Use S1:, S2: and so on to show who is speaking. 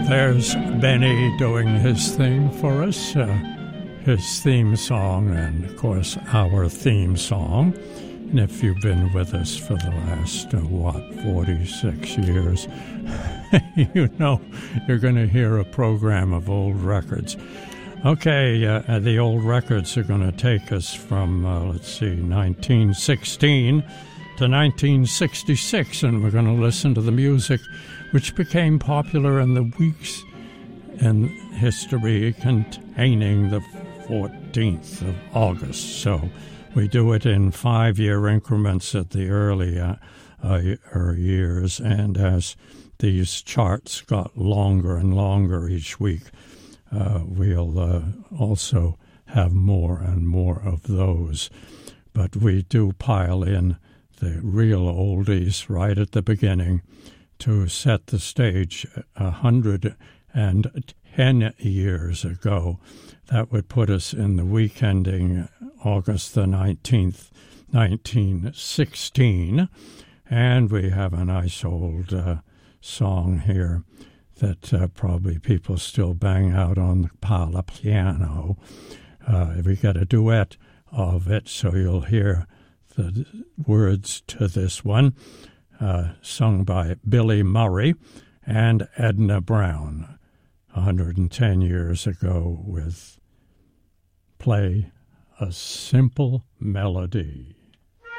S1: There's Benny doing his thing for us, his theme song, and of course our theme song. And if you've been with us for the last, 46 years, you know you're going to hear a program of old records. Okay, the old records are going to take us from, 1916 to 1966, and we're going to listen to the music which became popular in the weeks in history containing the 14th of August. So we do it in 5-year increments at the earlier years, and as these charts got longer and longer each week, we'll also have more and more of those. But we do pile in the real oldies right at the beginning to set the stage 110 years ago. That would put us in the week ending August the 19th, 1916. And we have a nice old song here that probably people still bang out on the piano. We got a duet of it, so you'll hear the words to this one, sung by Billy Murray and Edna Brown 110 years ago with Play a Simple Melody.